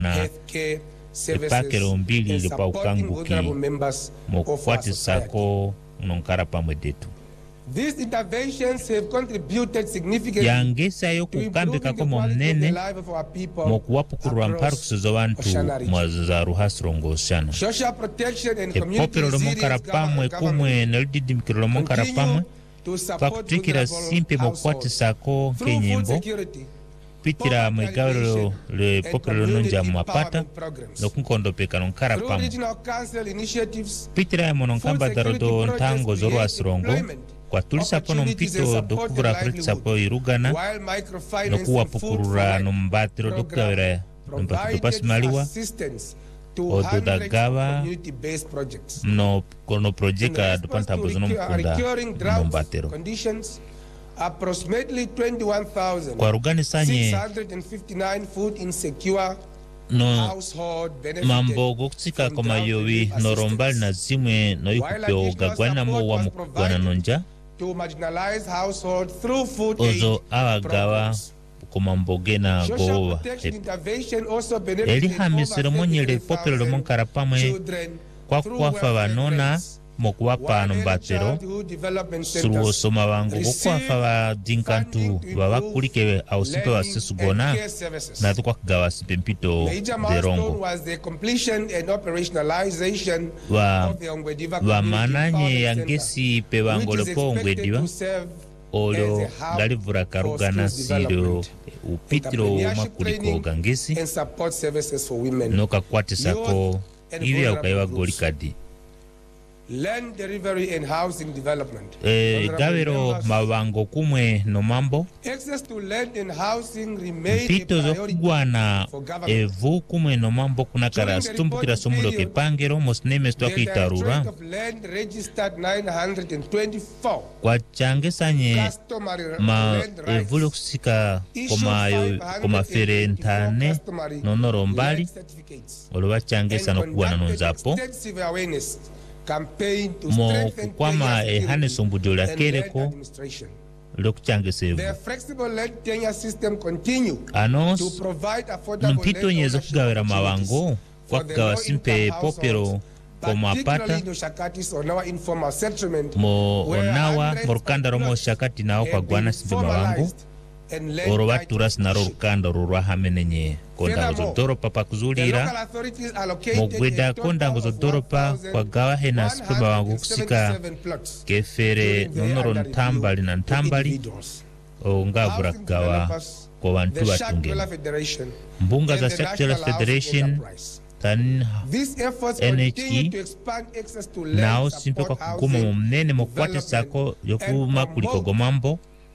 na epakelo mbili lipa ukanguki mokukwatisa nonkara pamwe detu. These interventions have contributed significantly yangesa yo kukambika ko monene mokuwapukurwa mparu kusozo wantu mwaza ruhasirongo shana. Social protection and community popero monkara pamwe kumwe nalididi mikiro monkara pamwe pakutikira simpe mokwatisa ko kenyembo pitira mwegawero le popero nonja mwapata nokunkondo peka nonkara pamwe pitira mononkamba darodo ntango zoru asirongo kwa tulisa pono mpito dokubura kuritsa po irugana nokuwa pukurura nombatiro dokawera nompatito pasimaliwa ododagawa no kono projeka dopanta bozono mkunda nombatiro approximately 21,659 kwa rugani sanye food insecure no mambo gokutsika koma yowi norombali na zimwe no yukupyo gagwana mo wa mukugwana nonja to marginalized households through food ozo awagawa komamboge na gowa eli hamisiro monyele popelo monkara pamwe kwa kwafa vanona mokuwapa nombatero suruo soma wangu kukwafa wa dinkantu wawakulike au simpe wa sesugona na tukwa kugawa simpe mpito derongo wa mananye yangesi pe wangolopo ongwediwa olo dalivura karugana siro upitiro makuliko gangesi noka kwatisako hivi ya ukaiwa golikadi. Land delivery and housing development. Gawero mawango kumwe no mambo. Access to land and housing remains pito zokugwana evu kumwe no mambo kuna kara stumbukira somulo ke pangero mosneme stwaki tarura. Land registered 924. Kwa change sanye ma evu kusika koma ferentane nonoro mbali olowa change sano kugwana nonzapo mo kukwama hane sombudola kereko lokuchangesevu anos numpito nyezo kugawera mawango kwa kugawa simpe popero koma pata mo onawa morukanda romo shakati nao kwa guana simpe mawango oro waturas na rurukanda rurwa hamenenye kondango zodoropa pa kuzulira mogweda kondango zodoropa kwa gawa hena sipe mawango kusika kefere nonoro ntambali na ntambali o ngavura kugawa kwa wantu watungela mbunga za Sector Federation tan NHE nao simpe kwa kuguma mnene mokwate sako yokuma kuliko gomambo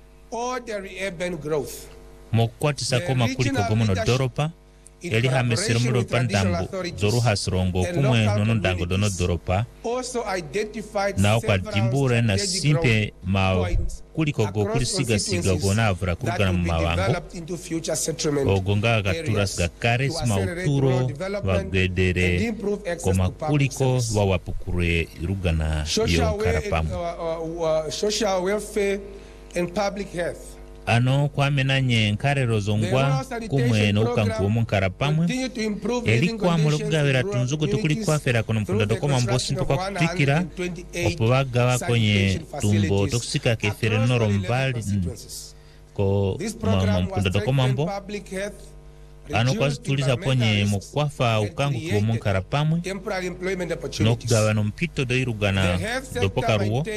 mokwatisa koma kuliko gomono doropa eli hamesiro mulo pandambo zoru hasirongo kumwe nono ndango dono doropa nao kwa dimbure na simpe ma kuliko go kulisiga siga gona avura kurugana mawango ogonga gaturasi gakares mauturo wagedere koma kuliko wawapukure irugana yo karapamu social welfare and public health. Ano kwa menanye nkarero zongwa kumwe no ukankuwa munkara pamwe elikuwa mulugawera tunzugu tukuli kwa fera kono mkunda dokoma mbosi mpaka kutikira opowagawa kwenye tumbo tokusika kefere noro mbali ko mkunda dokoma mbo ano kwa tuliza ponye mkwafa ukangu kwa munkara pamwe no kugawa no mpito doirugana dopoka ruo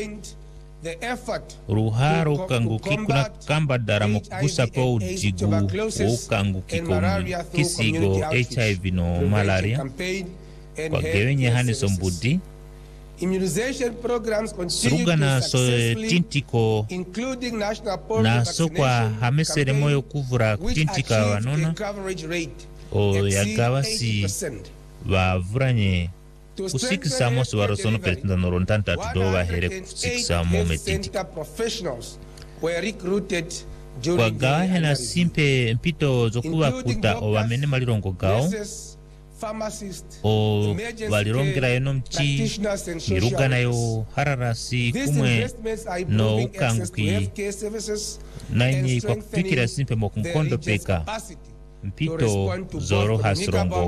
ruharo kanguki kuna kamba dara mokugusa po ujigu ukanguki kisigo HIV no malaria kwa gewenye hane sombudi surugana so tintiko na so kwa hamesere moyo kuvura kutintika wanona o yagawasi wavuranye kusikisa mosi warosono peretinda norontanta tudowa here kusikisa mometi kwa gawa hena simpe mpito zokuwa kuta o wamene malirongo gao o walirongera yeno mchi mirugana yo hararasi kumwe no ukanguki nanyi kwa kufikira simpe mokunkondo peka mpito zoro hasirongo